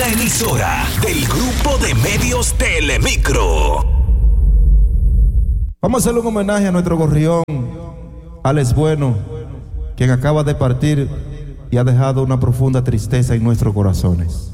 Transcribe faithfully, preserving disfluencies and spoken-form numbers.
Una emisora del grupo de medios Telemicro. Vamos a hacerle un homenaje a nuestro gorrión, Alex Bueno, quien acaba de partir y ha dejado una profunda tristeza en nuestros corazones.